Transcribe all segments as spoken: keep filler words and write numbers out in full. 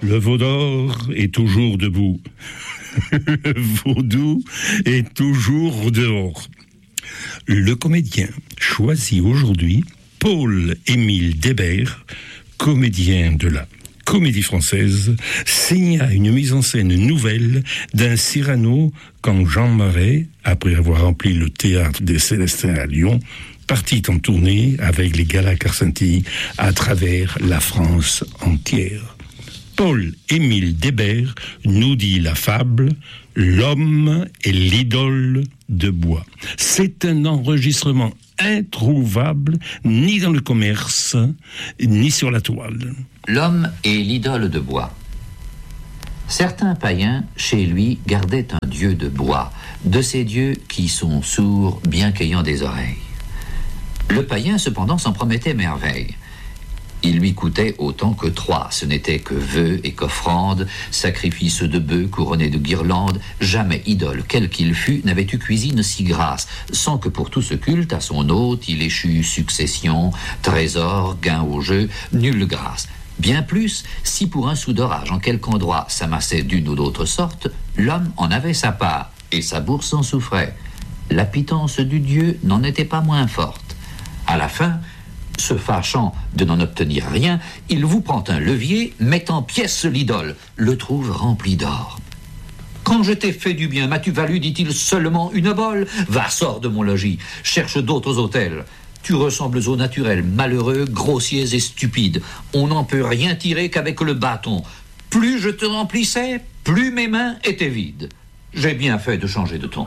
Le veau d'or est toujours debout. Le vaudou est toujours dehors. Le comédien choisi aujourd'hui, Paul-Émile Débert, comédien de la Comédie Française, signa une mise en scène nouvelle d'un Cyrano quand Jean Marais, après avoir rempli le théâtre des Célestins à Lyon, partit en tournée avec les Galli-Carcenti à travers la France entière. Paul-Émile Débert nous dit la fable « L'homme est l'idole de bois ». C'est un enregistrement introuvable ni dans le commerce, ni sur la toile. L'homme est l'idole de bois. Certains païens, chez lui, gardaient un dieu de bois, de ces dieux qui sont sourds, bien qu'ayant des oreilles. Le païen, cependant, s'en promettait merveille. Il lui coûtait autant que trois. Ce n'était que vœux et qu'offrandes, sacrifices de bœufs couronnés de guirlandes. Jamais idole, quel qu'il fût, n'avait eu cuisine si grasse, sans que pour tout ce culte à son hôte il échût succession, trésor, gain au jeu, nulle grâce. Bien plus, si pour un sou d'orage en quelque endroit s'amassait d'une ou d'autre sorte, l'homme en avait sa part, et sa bourse en souffrait. La pitance du dieu n'en était pas moins forte. À la fin, se fâchant de n'en obtenir rien, il vous prend un levier, met en pièces l'idole, le trouve rempli d'or. « Quand je t'ai fait du bien, m'as-tu valu, dit-il, seulement une bole ? Va, sors de mon logis, cherche d'autres hôtels. Tu ressembles aux naturels, malheureux, grossiers et stupides. On n'en peut rien tirer qu'avec le bâton. Plus je te remplissais, plus mes mains étaient vides. J'ai bien fait de changer de ton. »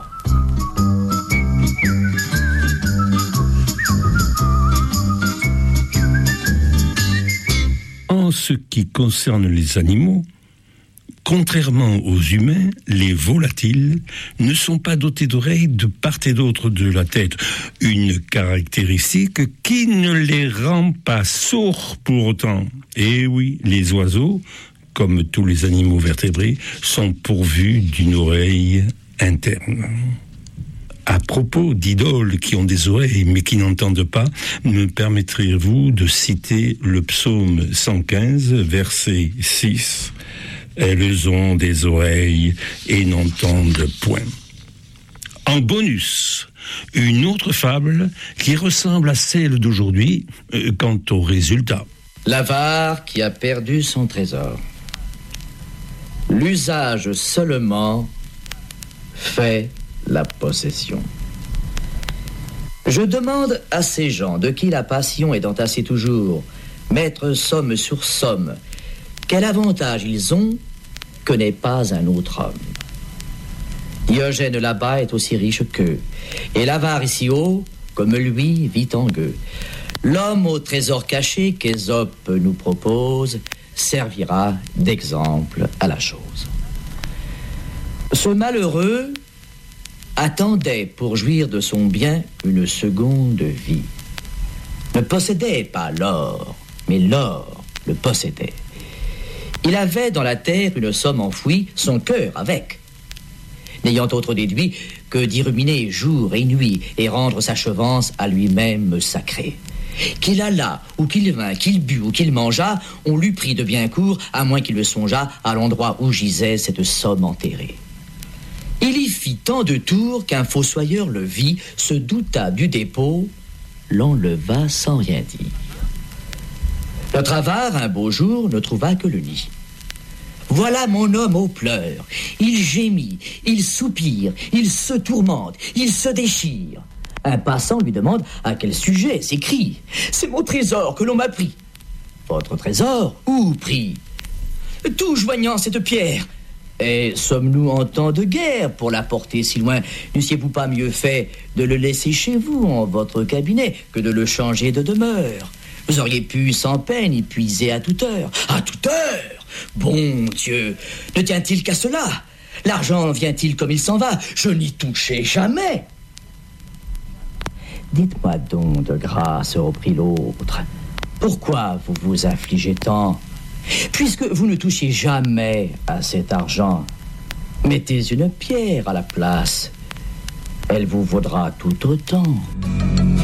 En ce qui concerne les animaux, contrairement aux humains, les volatiles ne sont pas dotés d'oreilles de part et d'autre de la tête. Une caractéristique qui ne les rend pas sourds pour autant. Et oui, les oiseaux, comme tous les animaux vertébrés, sont pourvus d'une oreille interne. À propos d'idoles qui ont des oreilles mais qui n'entendent pas, me permettrez-vous de citer le psaume cent quinze, verset six. « Elles ont des oreilles et n'entendent point ». En bonus, une autre fable qui ressemble à celle d'aujourd'hui euh, quant au résultat. L'avare qui a perdu son trésor. L'usage seulement fait la possession. Je demande à ces gens de qui la passion est entassée toujours, mettre somme sur somme, quel avantage ils ont que n'est pas un autre homme. Diogène là-bas est aussi riche qu'eux, et l'avare ici haut, comme lui, vit en gueux. L'homme au trésor caché qu'Ésope nous propose servira d'exemple à la chose. Ce malheureux attendait pour jouir de son bien une seconde vie. Ne possédait pas l'or, mais l'or le possédait. Il avait dans la terre une somme enfouie, son cœur avec, n'ayant autre déduit que d'y ruminer jour et nuit et rendre sa chevance à lui-même sacrée. Qu'il alla, ou qu'il vint, qu'il but, ou qu'il mangeât, on l'eût pris de bien court, à moins qu'il le songeât à l'endroit où gisait cette somme enterrée. Il y fit tant de tours qu'un fossoyeur le vit, se douta du dépôt, l'enleva sans rien dire. Notre avare, un beau jour, ne trouva que le nid. Voilà mon homme aux pleurs. Il gémit, il soupire, il se tourmente, il se déchire. Un passant lui demande à quel sujet s'écrie. C'est mon trésor que l'on m'a pris. Votre trésor, où pris? Tout joignant cette pierre. Et sommes-nous en temps de guerre pour la porter si loin? N'eussiez-vous pas mieux fait de le laisser chez vous, en votre cabinet, que de le changer de demeure? Vous auriez pu sans peine y puiser à toute heure. À toute heure? Bon Dieu, ne tient-il qu'à cela? L'argent vient-il comme il s'en va? Je n'y touchais jamais. Dites-moi donc de grâce, reprit l'autre, pourquoi vous vous affligez tant? Puisque vous ne touchiez jamais à cet argent, mettez une pierre à la place. Elle vous vaudra tout autant.